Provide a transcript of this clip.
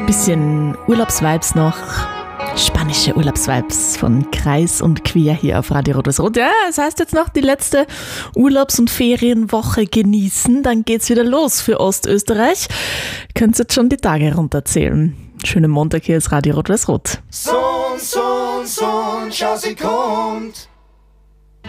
Bisschen Urlaubsvibes noch. Spanische Urlaubsvibes von Kreis und Quer hier auf Radio Rot. Ja, das heißt jetzt noch die letzte Urlaubs- und Ferienwoche genießen. Dann geht's wieder los für Ostösterreich. Könnt jetzt schon die Tage runterzählen. Schönen Montag, hier ist Radio Rot. Son, schau, sie kommt.